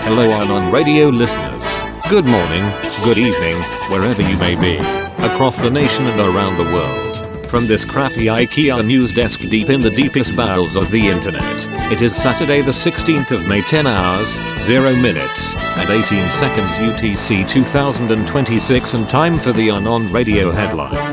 Hello Unknown Radio listeners. Good morning, good evening, wherever you may be. Across the nation and around the world. From this crappy IKEA news desk deep in the deepest bowels of the internet. It is Saturday the 16th of May, 10 hours, 0 minutes, and 18 seconds UTC 2026, and time for the Unknown Radio headline.